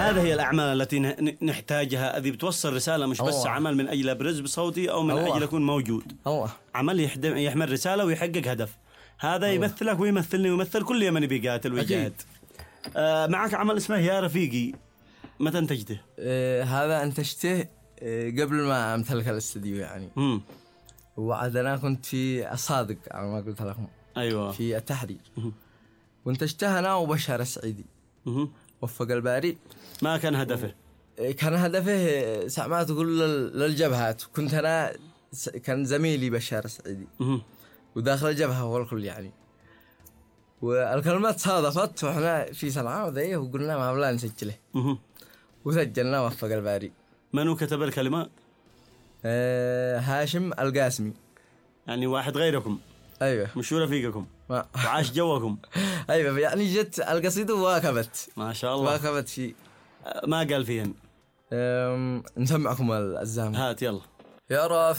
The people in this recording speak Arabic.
هذه هي الأعمال التي نحتاجها. هذه بتوصل رسالة، مش بس عمل من أجل أبرز بصوتي أو من أجل أكون موجود. عمل يحمل رسالة ويحقق هدف. هذا يمثلك ويمثلني ويمثل كل يمني بيقاتل ويجاهد. معك عمل اسمه يا رفيقي، متى انتجته؟ هذا انتجته قبل ما امتلك الاستديو يعني. وعاد أنا كنت في الصادق على ما قلت لكم. أيوة. في التحرير. وانتجتها أنا وبشار السعيدي. وفق الباري. ما كان هدفه؟ كان هدفه سمعت تقول للجبهات. كنت أنا كان زميلي بشار السعيدي. وداخل الجبهة هو الكل يعني. والكلمات صادفت وإحنا في صنعاء وذيه وقلنا ما بلا نسجله. وسجلنا وفق الباري. من كتب الكلمات؟ هاشم القاسمي. يعني واحد غيركم؟ أيوة. مش رفيقكم؟ وعاش جوكم؟ أيوة يعني جت القصيدة وواكبت. ما شاء الله. واكبت شيء. ما قال فيهن؟ نسمعكم الزامن. هات يلا. يا رافع